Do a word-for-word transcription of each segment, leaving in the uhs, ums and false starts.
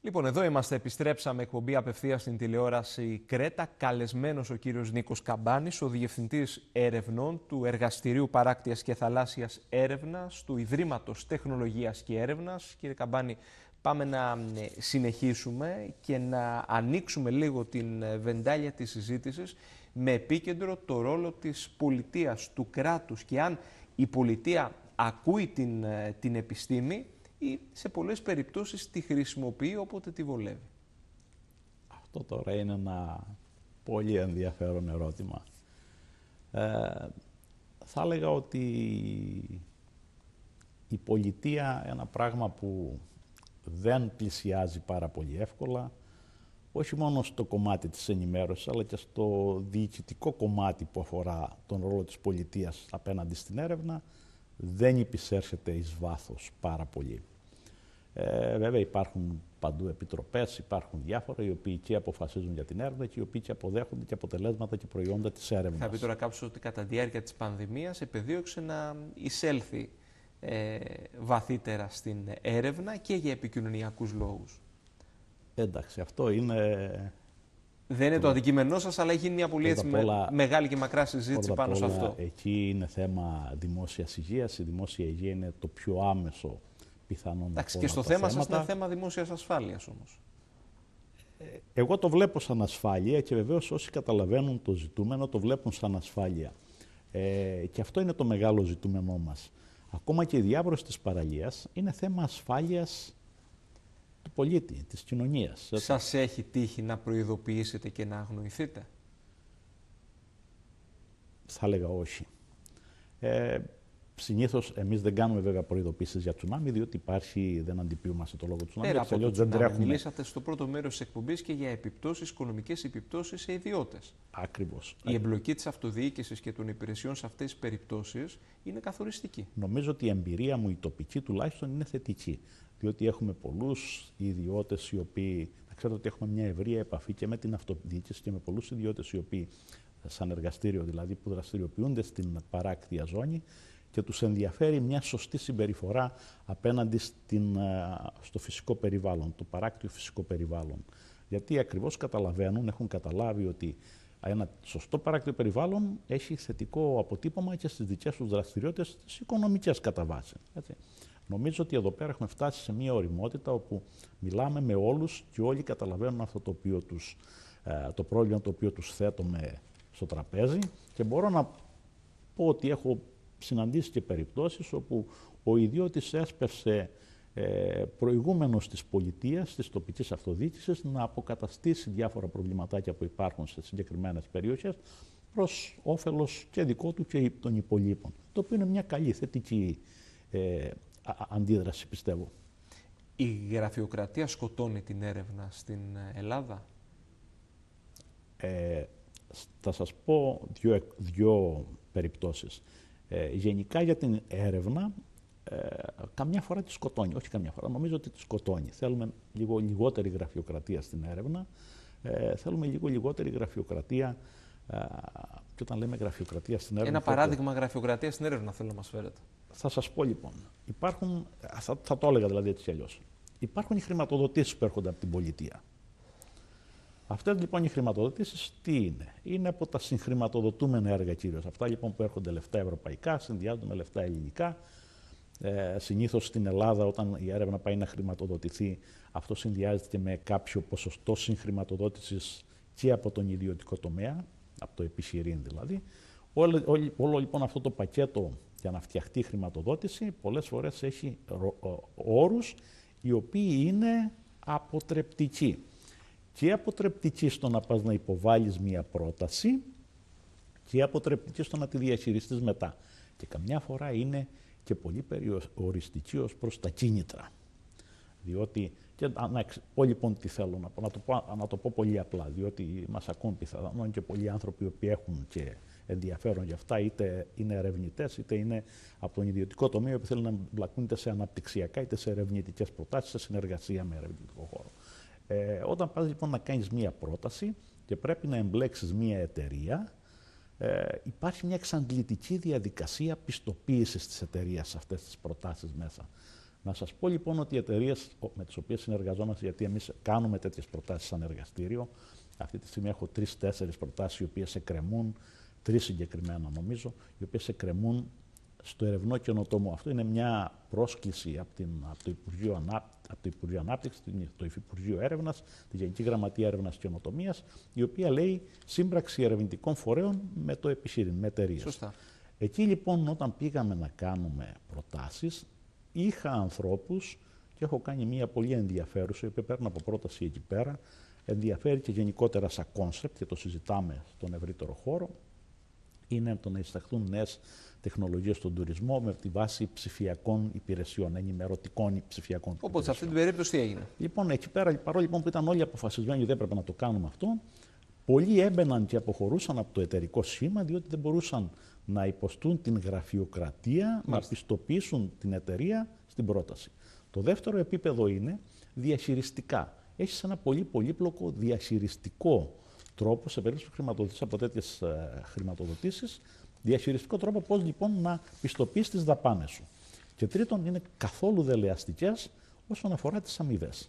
Λοιπόν, εδώ είμαστε, επιστρέψαμε, εκπομπή απευθείας στην τηλεόραση Κρέτα. Καλεσμένος ο κύριος Νίκος Καμπάνης, ο Διευθυντής Ερευνών του Εργαστηρίου Παράκτειας και Θαλάσσιας Έρευνας του Ιδρύματος Τεχνολογίας και Έρευνας. Κύριε Καμπάνη, πάμε να συνεχίσουμε και να ανοίξουμε λίγο την βεντάλια της συζήτησης με επίκεντρο το ρόλο της πολιτείας, του κράτους και αν η πολιτεία ακούει την, την επιστήμη ή σε πολλές περιπτώσεις τη χρησιμοποιεί όποτε τη βολεύει. Αυτό τώρα είναι ένα πολύ ενδιαφέρον ερώτημα. Ε, θα έλεγα ότι η πολιτεία, ένα πράγμα που δεν πλησιάζει πάρα πολύ εύκολα, όχι μόνο στο κομμάτι της ενημέρωσης, αλλά και στο διοικητικό κομμάτι που αφορά τον ρόλο της πολιτείας απέναντι στην έρευνα, δεν υπησέρχεται εις βάθος πάρα πολύ. Ε, βέβαια υπάρχουν παντού επιτροπές, υπάρχουν διάφορα οι οποίοι και αποφασίζουν για την έρευνα και οι οποίοι και αποδέχονται και αποτελέσματα και προϊόντα της έρευνας. Θα πει τώρα κάποιος ότι κατά τη διάρκεια της πανδημίας επεδίωξε να εισέλθει ε, βαθύτερα στην έρευνα και για επικοινωνιακούς λόγους. Εντάξει, αυτό είναι... Δεν είναι το αντικείμενό σας, αλλά έχει γίνει μια πολύ έτσι, όλα, μεγάλη και μακρά συζήτηση πάνω σε αυτό. Εκεί είναι θέμα δημόσιας υγείας. Η δημόσια υγεία είναι το πιο άμεσο πιθανόν. Εντάξει, και στο θέμα σας είναι θέμα δημόσιας ασφάλειας όμως. Εγώ το βλέπω σαν ασφάλεια και βεβαίως όσοι καταλαβαίνουν το ζητούμενο το βλέπουν σαν ασφάλεια. Ε, και αυτό είναι το μεγάλο ζητούμενό μας. Ακόμα και η διάβρωση της παραλίας είναι θέμα ασφάλειας του πολίτη, της κοινωνίας. Σας έχει τύχει να προειδοποιήσετε και να αγνοηθείτε? Θα έλεγα όχι. Ε, συνήθως εμείς δεν κάνουμε βέβαια προειδοποίησεις για τσουνάμι, διότι υπάρχει, δεν αντιποιούμαστε το λόγο τσουνάμι. Πέρα από το τσουνάμι, τρέχουμε... μιλήσατε στο πρώτο μέρος της εκπομπής και για επιπτώσεις, οικονομικές επιπτώσεις σε ιδιώτες. Ακριβώς. Η εμπλοκή της αυτοδιοίκησης και των υπηρεσιών σε αυτές τις περιπτώσεις είναι καθοριστική. Νομίζω ότι η εμπειρία μου, η τοπική τουλάχιστον, είναι θετική. Διότι έχουμε πολλούς ιδιώτες οι οποίοι, να ξέρετε ότι έχουμε μια ευρεία επαφή και με την αυτοδιοίκηση και με πολλούς ιδιώτες οι οποίοι, σαν εργαστήριο δηλαδή, που δραστηριοποιούνται στην παράκτεια ζώνη και τους ενδιαφέρει μια σωστή συμπεριφορά απέναντι στην, στο φυσικό περιβάλλον, το παράκτιο φυσικό περιβάλλον. Γιατί ακριβώς καταλαβαίνουν, έχουν καταλάβει ότι ένα σωστό παράκτιο περιβάλλον έχει θετικό αποτύπωμα και στις δικές τους δραστηριότητες, τις οικονομικές κατά βάση. Έτσι. Νομίζω ότι εδώ πέρα έχουμε φτάσει σε μια ωριμότητα όπου μιλάμε με όλους και όλοι καταλαβαίνουν αυτό το, οποίο τους, το πρόβλημα το οποίο τους θέτουμε στο τραπέζι και μπορώ να πω ότι έχω συναντήσει και περιπτώσεις όπου ο ιδιώτης έσπευσε ε, προηγούμενος της πολιτείας, της τοπικής αυτοδιοίκησης, να αποκαταστήσει διάφορα προβληματάκια που υπάρχουν σε συγκεκριμένες περιοχές προς όφελος και δικό του και των υπολείπων. Το οποίο είναι μια καλή, θετική ε, αντίδραση, πιστεύω. Η γραφειοκρατία σκοτώνει την έρευνα στην Ελλάδα? Ε, θα σας πω δύο, δύο περιπτώσεις. Ε, γενικά για την έρευνα, ε, καμιά φορά τη σκοτώνει. Όχι καμιά φορά, νομίζω ότι τη σκοτώνει. Θέλουμε λίγο λιγότερη γραφειοκρατία στην έρευνα. Ε, θέλουμε λίγο λιγότερη γραφειοκρατία. Ε, και όταν λέμε γραφειοκρατία στην έρευνα... Ένα παράδειγμα το... γραφειοκρατία στην έρευνα θέλω να μας φέρετε. Θα σας πω λοιπόν. Υπάρχουν, θα, θα το έλεγα δηλαδή έτσι κι αλλιώς. Υπάρχουν οι χρηματοδοτήσεις που έρχονται από την πολιτεία. Αυτές λοιπόν οι χρηματοδοτήσεις τι είναι? Είναι από τα συγχρηματοδοτούμενα έργα κυρίως. Αυτά λοιπόν που έρχονται λεφτά ευρωπαϊκά, συνδυάζονται με λεφτά ελληνικά. Ε, συνήθως στην Ελλάδα όταν η έρευνα πάει να χρηματοδοτηθεί, αυτό συνδυάζεται και με κάποιο ποσοστό συγχρηματοδότησης και από τον ιδιωτικό τομέα, από το επιχειρήν δηλαδή. Όλο, όλο, όλο λοιπόν αυτό το πακέτο για να φτιαχτεί η χρηματοδότηση πολλές φορές έχει όρους οι οποίοι είναι αποτρεπτικοί. Και αποτρεπτική στο να πας να υποβάλεις μία πρόταση και αποτρεπτική στο να τη διαχειριστείς μετά. Και καμιά φορά είναι και πολύ περιοριστική ως προς τα κίνητρα. Διότι, και να πω λοιπόν τι θέλω να πω, να το πω, να το πω πολύ απλά, διότι μας ακούν πιθανόν και πολλοί άνθρωποι που έχουν και ενδιαφέρον για αυτά, είτε είναι ερευνητές, είτε είναι από τον ιδιωτικό τομέα που θέλουν να μπλακούν είτε σε αναπτυξιακά είτε σε ερευνητικές προτάσεις, σε συνεργασία με ερευνητικό χώρο. Ε, όταν πας λοιπόν να κάνεις μία πρόταση και πρέπει να εμπλέξεις μία εταιρεία, ε, υπάρχει μια εξαντλητική διαδικασία πιστοποίησης της εταιρείας σε αυτές τις προτάσεις μέσα. Να σας πω λοιπόν ότι οι εταιρείες με τις οποίες συνεργαζόμαστε, γιατί εμείς κάνουμε τέτοιες προτάσεις σαν εργαστήριο, αυτή τη στιγμή έχω τρεις-τέσσερις προτάσεις οι οποίες εκκρεμούν, τρεις συγκεκριμένα νομίζω, οι οποίες εκκρεμούν στο ερευνό καινοτόμο. Αυτό είναι μια πρόσκληση από, την, από, το, Υπουργείο Ανάπ, από το Υπουργείο Ανάπτυξης, το Υφυπουργείο Έρευνας, τη Γενική Γραμματεία Έρευνας και Καινοτομίας, η οποία λέει σύμπραξη ερευνητικών φορέων με το επιχείρημα, με εταιρείες. Σωστά. Εκεί λοιπόν όταν πήγαμε να κάνουμε προτάσεις, είχα ανθρώπους και έχω κάνει μια πολύ ενδιαφέρουσα, η οποία παίρνω από πρόταση εκεί πέρα, ενδιαφέρει και γενικότερα σαν κόνσεπτ και το συζητάμε στον ευρύτερο χώρο, είναι το να εισαχθούν νέες τεχνολογίες στον τουρισμό με τη βάση ψηφιακών υπηρεσιών, ενημερωτικών ψηφιακών υπηρεσιών. Οπότε σε αυτή την περίπτωση τι έγινε? Λοιπόν, εκεί πέρα, παρόλο λοιπόν, που ήταν όλοι αποφασισμένοι ότι δεν έπρεπε να το κάνουμε αυτό, πολλοί έμπαιναν και αποχωρούσαν από το εταιρικό σχήμα, διότι δεν μπορούσαν να υποστούν την γραφειοκρατία, Μάλιστα. να πιστοποιήσουν την εταιρεία στην πρόταση. Το δεύτερο επίπεδο είναι διαχειριστικά. Έχεις ένα πολύ πολύπλοκο διαχειριστικό τρόπο, σε περίπτωση που χρηματοδοτήσεις από τέτοιες ε, χρηματοδοτήσεις, διαχειριστικό τρόπο πώς λοιπόν να πιστοποιείς τις δαπάνες σου. Και τρίτον, είναι καθόλου δελεαστικές όσον αφορά τις αμοιβές.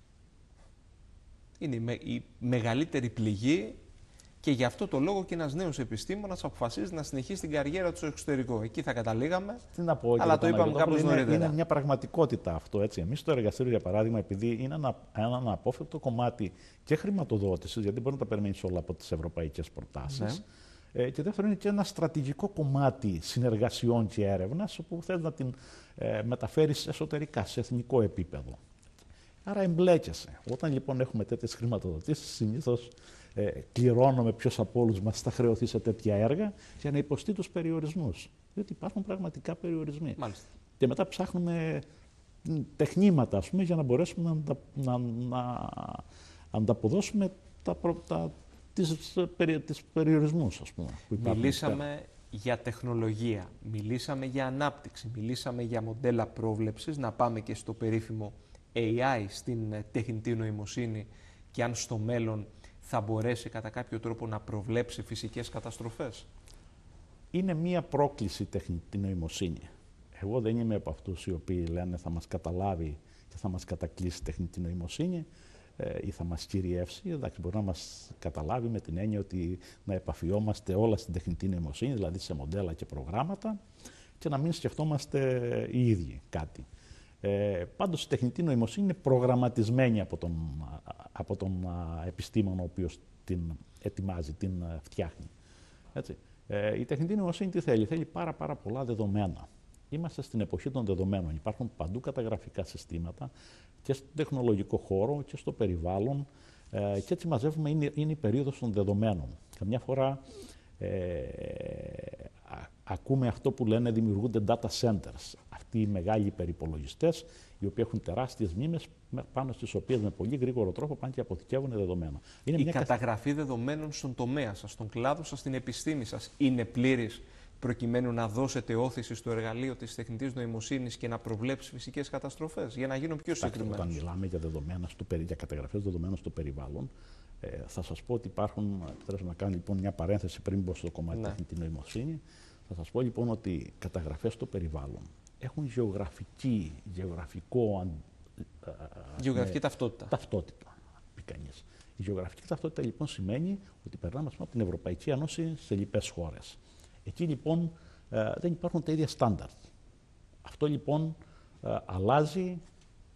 Είναι η, με, η μεγαλύτερη πληγή και γι' αυτό το λόγο και ένας νέος επιστήμονας αποφασίζει να συνεχίσει την καριέρα του στο εξωτερικό. Εκεί θα καταλήγαμε, τι να πω, αλλά το είπαμε κάπως νωρίτερα. Είναι μια πραγματικότητα αυτό. Έτσι. Εμείς στο εργαστήριο, για παράδειγμα, επειδή είναι ένα, ένα αναπόφευκτο κομμάτι και χρηματοδότησης, γιατί μπορεί να τα περιμένεις όλα από τις ευρωπαϊκές προτάσεις, ναι. Ε, και δεύτερον, είναι και ένα στρατηγικό κομμάτι συνεργασιών και έρευνας, όπου θες να την ε, μεταφέρεις εσωτερικά, σε εθνικό επίπεδο. Άρα εμπλέκεσαι. Όταν λοιπόν έχουμε τέτοιες χρηματοδοτήσεις, συνήθως ε, κληρώνουμε ποιος από όλους μας θα χρεωθεί σε τέτοια έργα για να υποστεί τους περιορισμούς. Διότι υπάρχουν πραγματικά περιορισμοί. Μάλιστα. Και μετά ψάχνουμε τεχνήματα, ας πούμε, για να μπορέσουμε να, αντα, να, να ανταποδώσουμε τα, τα, τις, περι, τις περιορισμούς, ας πούμε. Που Μιλήσαμε για τεχνολογία, μιλήσαμε για ανάπτυξη, μιλήσαμε για μοντέλα πρόβλεψης, να πάμε και στο περίφημο έι άι, στην τεχνητή νοημοσύνη, και αν στο μέλλον θα μπορέσει κατά κάποιο τρόπο να προβλέψει φυσικές καταστροφές. Είναι μία πρόκληση η τεχνητή νοημοσύνη. Εγώ δεν είμαι από αυτούς οι οποίοι λένε θα μας καταλάβει και θα μας κατακλείσει η τεχνητή νοημοσύνη ε, ή θα μας κυριεύσει. Εντάξει, μπορεί να μας καταλάβει με την έννοια ότι να επαφιόμαστε όλα στην τεχνητή νοημοσύνη, δηλαδή σε μοντέλα και προγράμματα, και να μην σκεφτόμαστε οι ίδιοι κάτι. Ε, πάντως η τεχνητή νοημοσύνη είναι προγραμματισμένη από τον, από τον α, επιστήμονα ο οποίος την ετοιμάζει, την α, φτιάχνει. Έτσι. Ε, η τεχνητή νοημοσύνη τι θέλει? Θέλει πάρα, πάρα πολλά δεδομένα. Είμαστε στην εποχή των δεδομένων. Υπάρχουν παντού καταγραφικά συστήματα και στον τεχνολογικό χώρο και στο περιβάλλον, ε, και έτσι μαζεύουμε, είναι, είναι η περίοδος των δεδομένων. Καμιά φορά ε, α, ακούμε αυτό που λένε δημιουργούνται data centers. Αυτοί οι μεγάλοι υπερυπολογιστές, οι οποίοι έχουν τεράστιες μνήμες πάνω στις οποίες με πολύ γρήγορο τρόπο πάνε και αποθηκεύουν δεδομένα. Είναι η μια καταγραφή δεδομένων στον τομέα σας, στον κλάδο σας, στην επιστήμη σας, είναι πλήρης προκειμένου να δώσετε όθηση στο εργαλείο της τεχνητής νοημοσύνης και να προβλέψει φυσικές καταστροφές, για να γίνω πιο συγκεκριμένος? Όταν μιλάμε για, δεδομένα στο, για καταγραφές δεδομένων στο περιβάλλον, ε, θα σας πω ότι υπάρχουν, θέλω να κάνω λοιπόν μια παρένθεση πριν μπω στο κομμάτι ναι. τεχνητή νοημοσύνη, θα σας πω λοιπόν ότι καταγραφές στο περιβάλλον έχουν γεωγραφική, γεωγραφικό, γεωγραφική με, ταυτότητα. Ταυτότητα, πει κανείς. Η γεωγραφική ταυτότητα λοιπόν σημαίνει ότι περνάμε από την Ευρωπαϊκή Ένωση σε λοιπές χώρες. Εκεί λοιπόν ε, δεν υπάρχουν τα ίδια στάνταρτ. Αυτό λοιπόν ε, αλλάζει